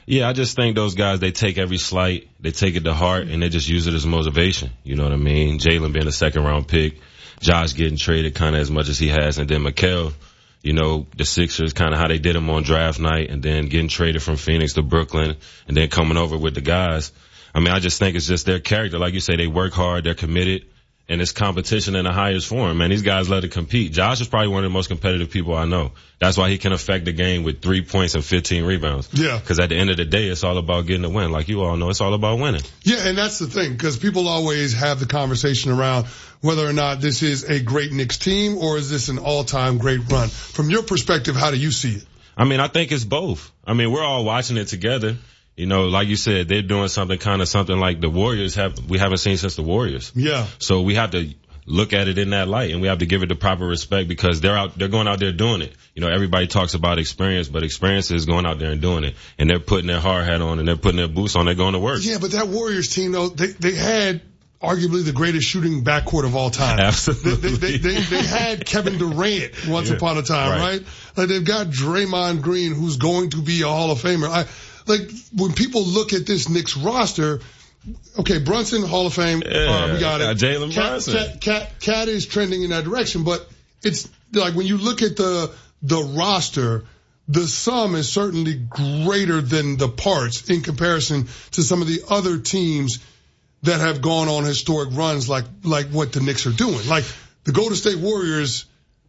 Yeah, I just think those guys, they take every slight, they take it to heart, and they just use it as motivation. You know what I mean? Jalen being a second-round pick, Josh getting traded kind of as much as he has, and then Mikal, you know, the Sixers, kind of how they did him on draft night, and then getting traded from Phoenix to Brooklyn, and then coming over with the guys. I mean, I just think it's just their character. Like you say, they work hard, they're committed, and it's competition in the highest form, man. These guys love to compete. Josh is probably one of the most competitive people I know. That's why he can affect the game with 3 points and 15 rebounds. Yeah. Because at the end of the day, it's all about getting a win. Like you all know, it's all about winning. Yeah, and that's the thing, because people always have the conversation around whether or not this is a great Knicks team or is this an all-time great run. From your perspective, how do you see it? I mean, I think it's both. I mean, we're all watching it together. You know, like you said, they're doing something like the Warriors we haven't seen since the Warriors. Yeah. So we have to look at it in that light, and we have to give it the proper respect because they're going out there doing it. You know, everybody talks about experience, but experience is going out there and doing it. And they're putting their hard hat on and they're putting their boots on, they're going to work. Yeah, but that Warriors team though, they had arguably the greatest shooting backcourt of all time. Absolutely. They had Kevin Durant once upon a time, right? Like they've got Draymond Green, who's going to be a Hall of Famer. Like when people look at this Knicks roster, okay, Brunson, Hall of Fame, we got it. Jalen Brunson. Cat is trending in that direction, but it's like when you look at the roster, the sum is certainly greater than the parts in comparison to some of the other teams that have gone on historic runs like what the Knicks are doing. Like the Golden State Warriors,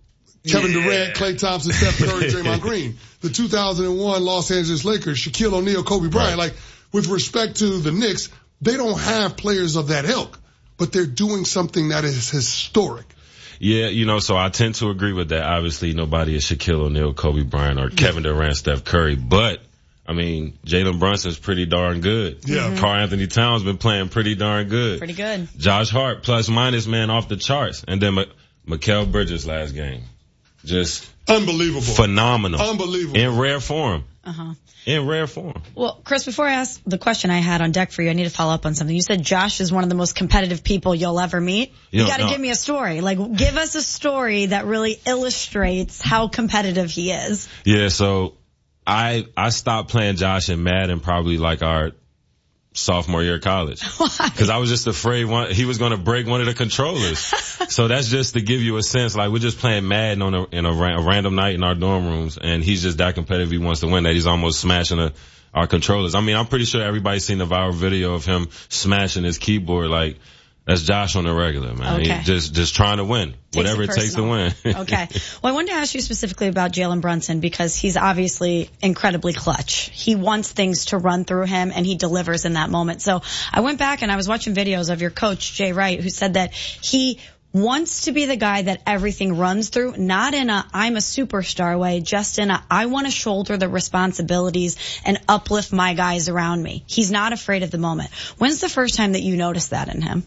Kevin Durant, Klay Thompson, Steph Curry, Draymond Green. The 2001 Los Angeles Lakers, Shaquille O'Neal, Kobe Bryant. Like with respect to the Knicks, they don't have players of that ilk, but they're doing something that is historic. Yeah, you know, so I tend to agree with that. Obviously, nobody is Shaquille O'Neal, Kobe Bryant, or Kevin Durant, Steph Curry. But, I mean, Jalen Brunson's pretty darn good. Yeah. Karl Anthony Towns been playing pretty darn good. Pretty good. Josh Hart, plus minus, man, off the charts. And then Mikal Bridges last game. Just unbelievable. Phenomenal. Unbelievable. In rare form. Uh-huh. In rare form. Well, Chris, before I ask the question I had on deck for you, I need to follow up on something. You said Josh is one of the most competitive people you'll ever meet. You got to give me a story. Like, give us a story that really illustrates how competitive he is. Yeah, so I stopped playing Josh in Madden probably like our sophomore year of college. Why? Because I was just afraid he was going to break one of the controllers. So that's just to give you a sense. Like, we're just playing Madden in a random night in our dorm rooms, and he's just that competitive. He wants to win that he's almost smashing our controllers. I mean, I'm pretty sure everybody's seen the viral video of him smashing his keyboard. Like, that's Josh on the regular, man. Okay. He's just trying to win. Whatever it takes to win. Okay. Well, I wanted to ask you specifically about Jalen Brunson because he's obviously incredibly clutch. He wants things to run through him and he delivers in that moment. So I went back and I was watching videos of your coach, Jay Wright, who said that he wants to be the guy that everything runs through, not in a I'm a superstar way, just in a I want to shoulder the responsibilities and uplift my guys around me. He's not afraid of the moment. When's the first time that you noticed that in him?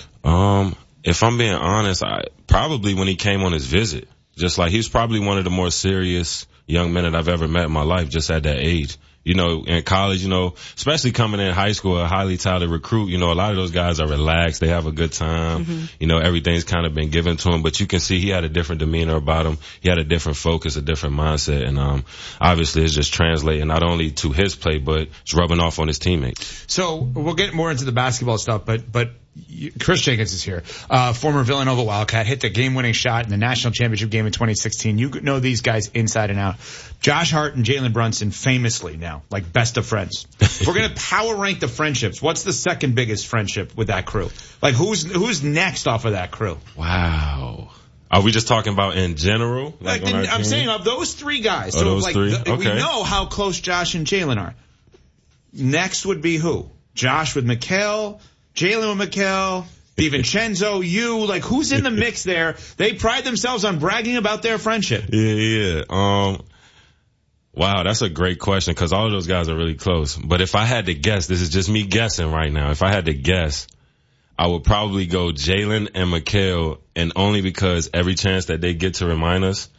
If I'm being honest, probably when he came on his visit. Just like, he was probably one of the more serious young men that I've ever met in my life, just at that age. You know, in college, you know, especially coming in high school, a highly talented recruit, you know, a lot of those guys are relaxed. They have a good time. Mm-hmm. You know, everything's kind of been given to him, but you can see he had a different demeanor about him. He had a different focus, a different mindset. And, obviously it's just translating not only to his play, but it's rubbing off on his teammates. So we'll get more into the basketball stuff, but Chris Jenkins is here, former Villanova Wildcat, hit the game-winning shot in the national championship game in 2016. You know these guys inside and out. Josh Hart and Jalen Brunson famously now, like best of friends. We're going to power rank the friendships. What's the second biggest friendship with that crew? Like who's next off of that crew? Wow. Are we just talking about in general? Like I'm saying of those three guys. Oh, so those like three? Okay. We know how close Josh and Jalen are. Next would be who? Josh with Mikal, Jalen with Mikal, DiVincenzo, you, like who's in the mix there? They pride themselves on bragging about their friendship. Yeah. Wow, that's a great question because all of those guys are really close. But if I had to guess, this is just me guessing right now. If I had to guess, I would probably go Jalen and Mikal, and only because every chance that they get to remind us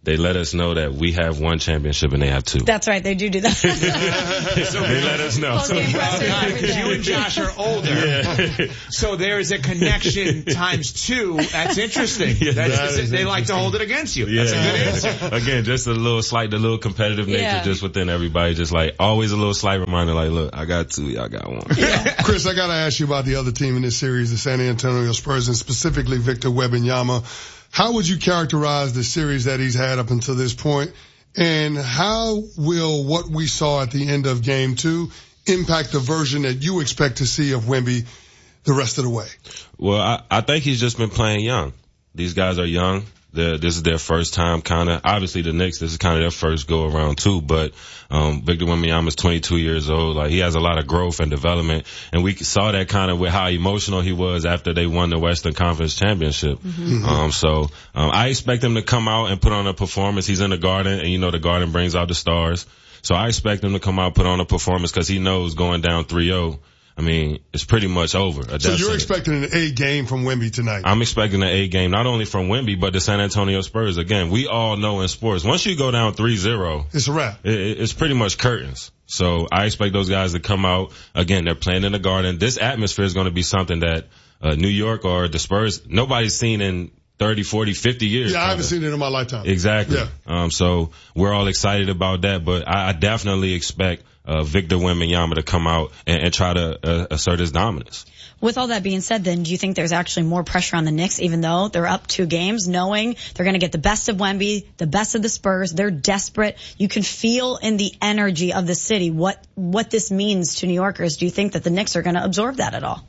they let us know that we have one championship and they have two. That's right. They do that. So they let us know. Because you and Josh are older. Yeah. So there is a connection times two. That's interesting. Yeah, they like to hold it against you. Yeah. That's a good answer. Again, just the little competitive nature just within everybody. Just like always a little slight reminder like, look, I got two, y'all got one. Yeah. Chris, I got to ask you about the other team in this series, the San Antonio Spurs, and specifically Victor Wembanyama. How would you characterize the series that he's had up until this point? And how will what we saw at the end of Game 2 impact the version that you expect to see of Wemby the rest of the way? Well, I think he's just been playing young. These guys are young. This is their first time kind of, obviously the Knicks, this is kind of their first go around too, but, Victor Wembanyama is 22 years old. Like he has a lot of growth and development, and we saw that kind of with how emotional he was after they won the Western Conference Championship. Mm-hmm. I expect him to come out and put on a performance. He's in the Garden, and you know the Garden brings out the stars. So I expect him to come out, put on a performance because he knows going down 3-0. I mean, it's pretty much over. So you're expecting an A game from Wemby tonight? I'm expecting an A game, not only from Wemby, but the San Antonio Spurs. Again, we all know in sports, once you go down 3-0, it's a wrap. It's pretty much curtains. So I expect those guys to come out. Again, they're playing in the Garden. This atmosphere is going to be something that New York or the Spurs, nobody's seen in 30, 40, 50 years. Yeah, I haven't seen it in my lifetime. Exactly. Yeah. So we're all excited about that, but I definitely expect Victor Wembanyama to come out and try to assert his dominance. With all that being said, then, do you think there's actually more pressure on the Knicks, even though they're up 2 games, knowing they're going to get the best of Wemby, the best of the Spurs? They're desperate. You can feel in the energy of the city what this means to New Yorkers. Do you think that the Knicks are going to absorb that at all?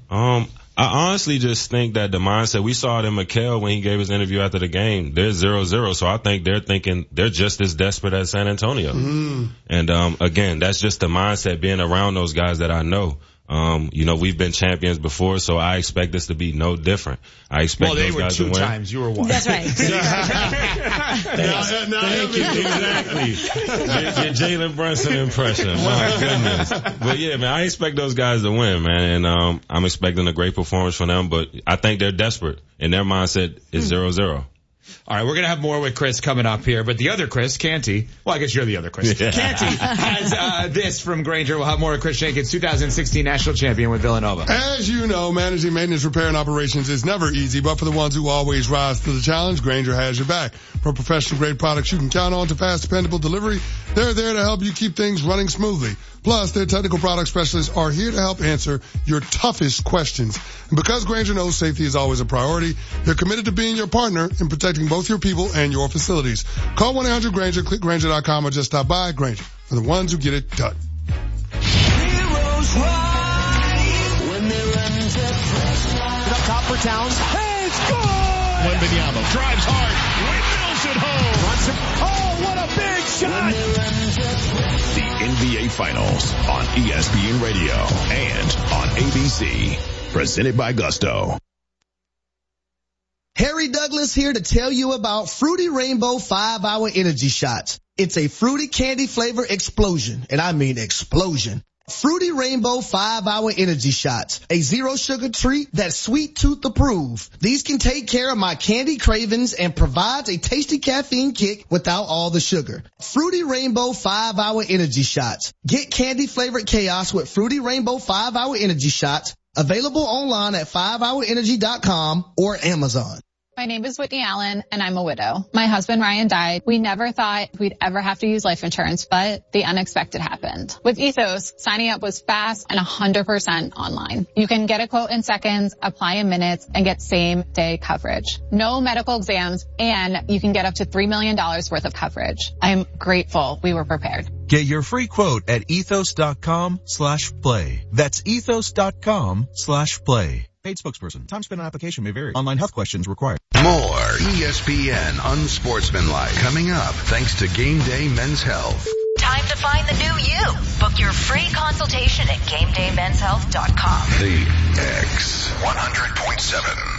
I honestly just think that the mindset, we saw it in Mikal when he gave his interview after the game. They're 0-0, so I think they're thinking they're just as desperate as San Antonio. Mm. And again, that's just the mindset being around those guys that I know. You know, we've been champions before, so I expect this to be no different. I expect those guys to win. Well, they were 2 times. You were 1. That's right. Thank you. Exactly. Your Jalen Brunson impression. My goodness. But yeah, man, I expect those guys to win, man. And I'm expecting a great performance from them, but I think they're desperate, and their mindset is 0-0. All right, we're going to have more with Chris coming up here, but the other Chris, Canty, well, I guess you're the other Chris. Yeah. Canty has this from Grainger. We'll have more with Chris Jenkins, 2016 national champion with Villanova. As you know, managing maintenance, repair, and operations is never easy, but for the ones who always rise to the challenge, Grainger has your back. From professional-grade products you can count on to fast, dependable delivery, they're there to help you keep things running smoothly. Plus, their technical product specialists are here to help answer your toughest questions. And because Grainger knows safety is always a priority, they're committed to being your partner in protecting both your people and your facilities. Call 1-800-GRAINGER, click Grainger.com, or just stop by. Grainger, for the ones who get it done. Heroes rise when they run to press. Up top for Towns. Hey, score! Wembanyama drives hard, windmills it home. Oh, what a big shot! The NBA Finals on ESPN Radio and on ABC. Presented by Gusto. Harry Douglas here to tell you about Fruity Rainbow 5-Hour Energy Shots. It's a fruity candy flavor explosion, and I mean explosion. Fruity Rainbow 5-Hour Energy Shots, a zero sugar treat that's sweet tooth approved. These can take care of my candy cravings and provides a tasty caffeine kick without all the sugar. Fruity Rainbow 5-Hour Energy Shots. Get candy flavored chaos with Fruity Rainbow 5-Hour Energy Shots. Available online at 5hourenergy.com or Amazon. My name is Whitney Allen, and I'm a widow. My husband, Ryan, died. We never thought we'd ever have to use life insurance, but the unexpected happened. With Ethos, signing up was fast and 100% online. You can get a quote in seconds, apply in minutes, and get same-day coverage. No medical exams, and you can get up to $3 million worth of coverage. I'm grateful we were prepared. Get your free quote at ethos.com/play. That's ethos.com/play. Paid spokesperson. Time spent on application may vary. Online health questions required. More ESPN Unsportsmanlike coming up thanks to Game Day Men's Health. Time to find the new you. Book your free consultation at GameDayMen'sHealth.com. The X 100.7.